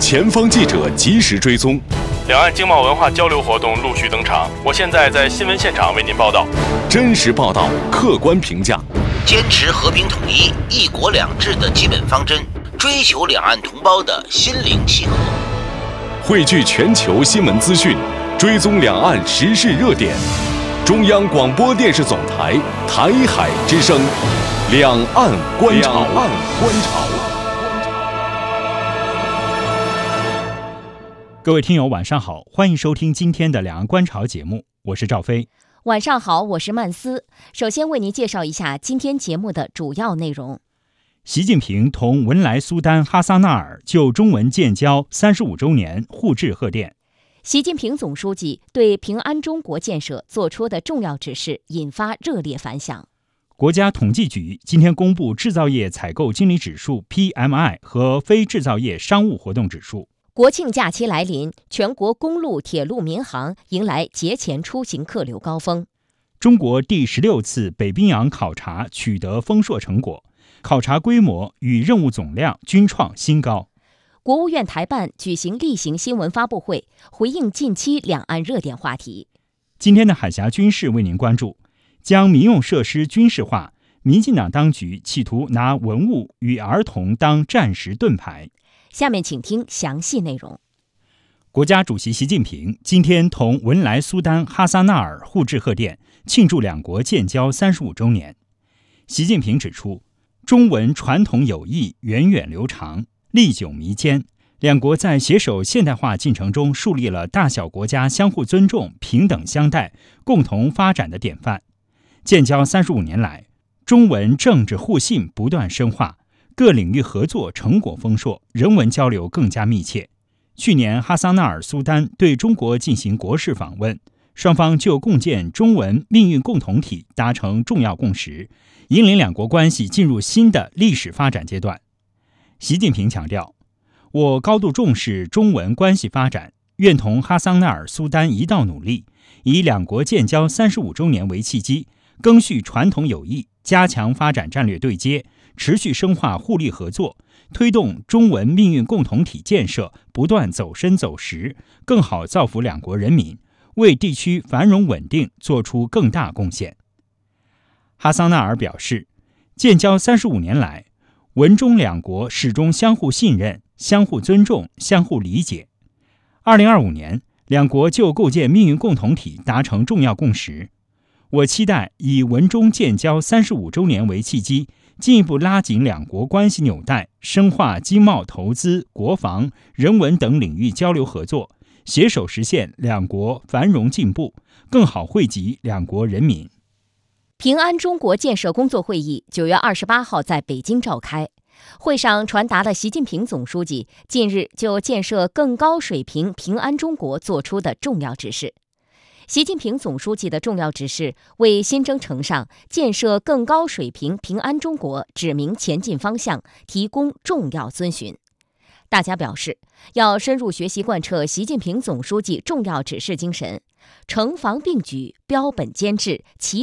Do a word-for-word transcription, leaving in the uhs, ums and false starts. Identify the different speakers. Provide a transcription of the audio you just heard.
Speaker 1: 前方记者及时追踪，
Speaker 2: 两岸经贸文化交流活动陆续登场。我现在在新闻现场为您报道。
Speaker 1: 真实报道，客观评价，
Speaker 3: 坚持和平统一、一国两制的基本方针，追求两岸同胞的心灵契合。
Speaker 1: 汇聚全球新闻资讯，追踪两岸时事热点。中央广播电视总台台海之声，两岸观察。两岸观察。
Speaker 4: 各位听友晚上好，欢迎收听今天的两岸观察节目，我是赵飞。
Speaker 5: 晚上好，我是曼斯。首先为您介绍一下今天节目的主要内容。
Speaker 4: 习近平同文莱苏丹哈萨纳尔就中文建交三十五周年互致贺电。
Speaker 5: 习近平总书记对平安中国建设作出的重要指示引发热烈反响。
Speaker 4: 国家统计局今天公布制造业采购经理指数 P M I 和非制造业商务活动指数。
Speaker 5: 国庆假期来临，全国公路、铁路、民航迎来节前出行客流高峰。
Speaker 4: 中国第十六次北冰洋考察取得丰硕成果，考察规模与任务总量均创新高。
Speaker 5: 国务院台办举行例行新闻发布会，回应近期两岸热点话题。
Speaker 4: 今天的海峡军事为您关注，将民用设施军事化，民进党当局企图拿文物与儿童当战时盾牌。
Speaker 5: 下面请听详细内容。
Speaker 4: 国家主席习近平今天同文莱苏丹哈萨纳尔互致贺电，庆祝两国建交三十五周年。习近平指出，中文传统友谊源远流长，历久弥坚，两国在携手现代化进程中树立了大小国家相互尊重、平等相待、共同发展的典范。建交三十五年来，中文政治互信不断深化，各领域合作成果丰硕，人文交流更加密切。去年哈萨纳尔苏丹对中国进行国事访问，双方就共建中文命运共同体达成重要共识，引领两国关系进入新的历史发展阶段。习近平强调，我高度重视中文关系发展，愿同哈萨纳尔苏丹一道努力，以两国建交三十五周年为契机，赓续传统友谊，加强发展战略对接，持续深化互利合作，推动中文命运共同体建设不断走深走实，更好造福两国人民，为地区繁荣稳定做出更大贡献。哈萨纳尔表示，建交三十五年来，文中两国始终相互信任、相互尊重、相互理解。二零二五年，两国就构建命运共同体达成重要共识。我期待以文中建交三十五周年为契机，进一步拉紧两国关系纽带，深化经贸、投资、国防、人文等领域交流合作，携手实现两国繁荣进步，更好惠及两国人民。
Speaker 5: 平安中国建设工作会议九月二十八号在北京召开，会上传达了习近平总书记近日就建设更高水平平安中国作出的重要指示。习近平总书记的重要指示为新征程上建设更高水平平安中国指明前进方向，提供重要遵循。大家表示，要深入学习贯彻习近平总书记重要指示精神，承防并举，标本兼治，齐